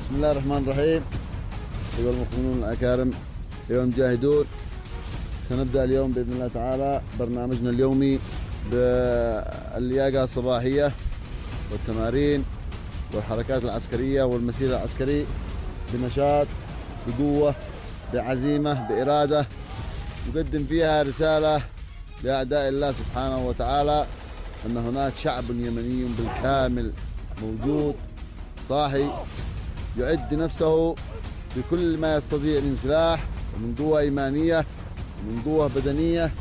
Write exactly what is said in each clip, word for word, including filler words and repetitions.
بسم الله الرحمن الرحيم. أيها المؤمنون الأكارم، أيها المجاهدون، سنبدأ اليوم بإذن الله تعالى برنامجنا اليومي باللياقة الصباحية والتمارين والحركات العسكرية والمسير العسكري بنشاط، بقوة، بعزيمة، بإرادة، نقدم فيها رسالة لأعداء الله سبحانه وتعالى أن هناك شعب يمني بالكامل موجود صاحي يعد نفسه بكل ما يستطيع من سلاح ومن قوة إيمانية ومن قوة بدنية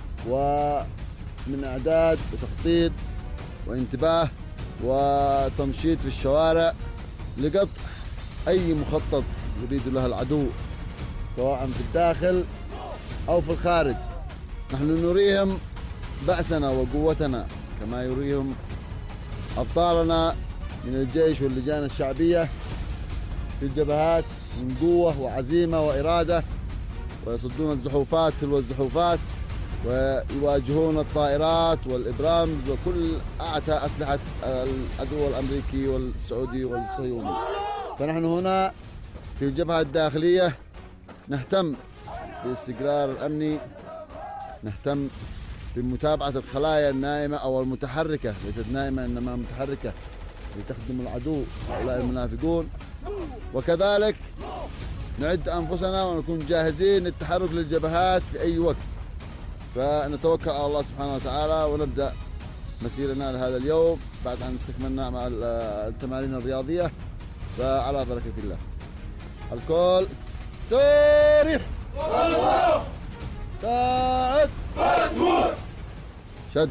ومن إعداد وتخطيط وانتباه وتنشيط في الشوارع لقطع أي مخطط يريد له العدو سواء في الداخل أو في الخارج. نحن نريهم بأسنا وقوتنا كما يريهم أبطالنا من الجيش واللجان الشعبية في الجبهات من قوة وعزيمة وإرادة، ويصدون الزحوفات تلو الزحوفات ويواجهون الطائرات والإبرام وكل أعتى أسلحة العدو الأمريكي والسعودي والصهيوني. فنحن هنا في الجبهة الداخلية نهتم بالاستقرار الأمني، نهتم بمتابعة الخلايا النائمة أو المتحركة، ليست نائمة إنما متحركة لتخدم العدو هؤلاء المنافقون، وكذلك نعد أنفسنا ونكون جاهزين للتحرك للجبهات في أي وقت. فنتوكل على الله سبحانه وتعالى ونبدأ مسيرنا لهذا اليوم بعد أن استكملنا مع التمارين الرياضية. فعلى بركة الله. الكل تاريخ استعد شد.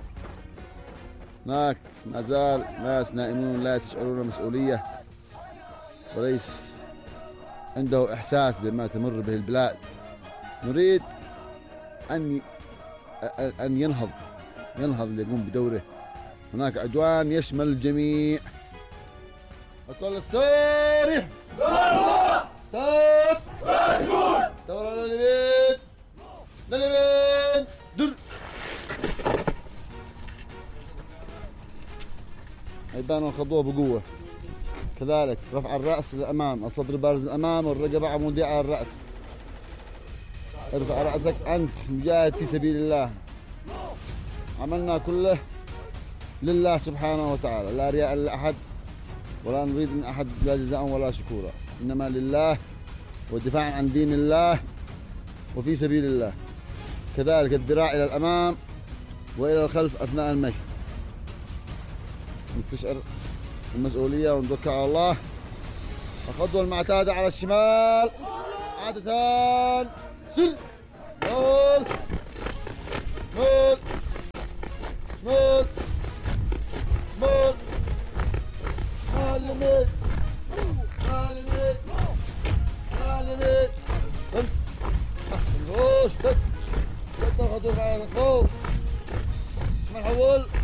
هناك ما زال ناس نائمون لا يشعرون مسؤولية وليس عنده إحساس بما تمر به البلاد. نريد أن أن ينهض ينهض ليقوم بدوره. هناك عدوان يشمل الجميع. الكل استريح استوب دور على اليمين لليمين در. يبان الخطوة بقوة. كذلك رفع الرأس للأمام، الصدر بارز الأمام والرقبة عمودية على الرأس. ارفع رأسك، أنت مجاهد في سبيل الله. عملنا كله لله سبحانه وتعالى، لا رياء لأحد ولا نريد من أحد لا جزاء ولا شكورا، إنما لله والدفاع عن دين الله وفي سبيل الله. كذلك الذراع إلى الأمام وإلى الخلف أثناء المشي. نستشعر المسؤولية ونتوكل على الله. الخطوة المعتادة على الشمال عادة سل مول مول مول مول معلمين معلمين معلمين أحسن روش فت فت الخطوة على الخوف اسمع الحول.